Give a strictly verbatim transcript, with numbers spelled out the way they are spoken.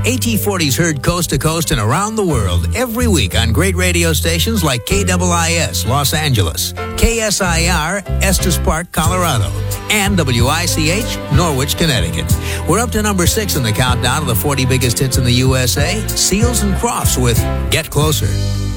A T forty's heard coast to coast and around the world every week on great radio stations like K I I S Los Angeles, K S I R Estes Park, Colorado, and W I C H Norwich, Connecticut. We're up to number six in the countdown of the forty biggest hits in the U S A. Seals and Crofts with Get Closer.